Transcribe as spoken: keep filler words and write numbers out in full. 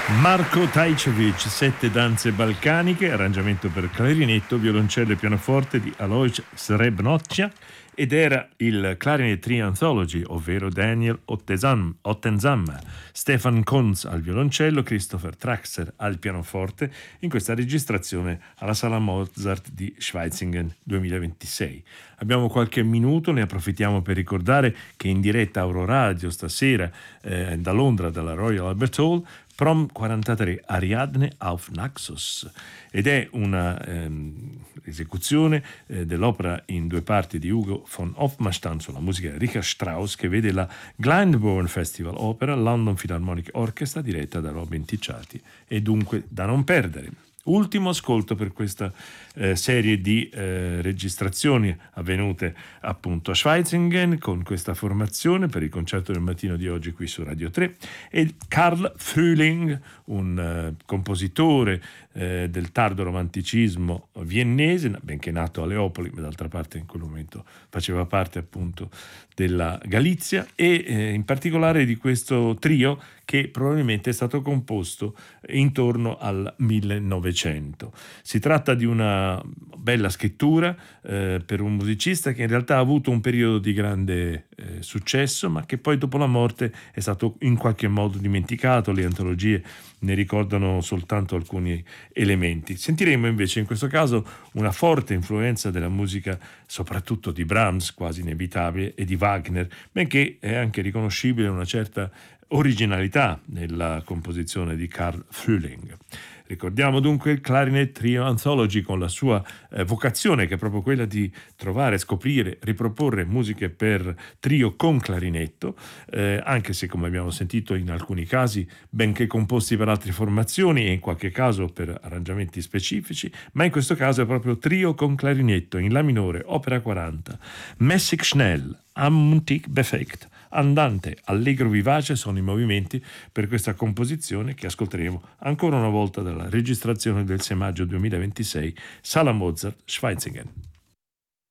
Marko Tajčević, Sette danze balcaniche, arrangiamento per clarinetto, violoncello e pianoforte di Alojz Srebotnjak, ed era il Clarinet Trio Anthology, ovvero Daniel Ottenzam, Ottenzam, Stefan Konz al violoncello, Christopher Traxer al pianoforte, in questa registrazione alla Sala Mozart di Schweizingen duemilaventisei. Abbiamo qualche minuto, ne approfittiamo per ricordare che in diretta Euroradio stasera eh, da Londra, dalla Royal Albert Hall, Prom quarantatré, Ariadne auf Naxos, ed è una ehm, esecuzione eh, dell'opera in due parti di Hugo von Hofmannsthal sulla musica di Richard Strauss, che vede la Glyndebourne Festival Opera London Philharmonic Orchestra diretta da Robin Ticciati, e dunque da non perdere. Ultimo ascolto per questa eh, serie di eh, registrazioni avvenute appunto a Schweizingen con questa formazione per il concerto del mattino di oggi qui su Radio tre, e Karl Frühling, un eh, compositore eh, del tardo romanticismo viennese, benché nato a Leopoli, ma d'altra parte in quel momento faceva parte appunto della Galizia, e eh, in particolare di questo trio che probabilmente è stato composto intorno al millenovecento. Si tratta di una bella scrittura eh, per un musicista che in realtà ha avuto un periodo di grande eh, successo, ma che poi dopo la morte è stato in qualche modo dimenticato. Le antologie ne ricordano soltanto alcuni elementi. Sentiremo invece in questo caso una forte influenza della musica, soprattutto di Brahms, quasi inevitabile, e di Wagner, benché è anche riconoscibile una certa originalità nella composizione di Karl Frühling. Ricordiamo dunque il Clarinet Trio Anthology con la sua eh, vocazione, che è proprio quella di trovare, scoprire, riproporre musiche per trio con clarinetto, eh, anche se, come abbiamo sentito, in alcuni casi benché composti per altre formazioni e in qualche caso per arrangiamenti specifici, ma in questo caso è proprio trio con clarinetto in La minore, opera quaranta. Mäßig schnell, Ammuntig befekt, andante, allegro, vivace sono i movimenti per questa composizione che ascolteremo ancora una volta dalla registrazione del sei maggio duemilaventisei, Sala Mozart, Schweizingen.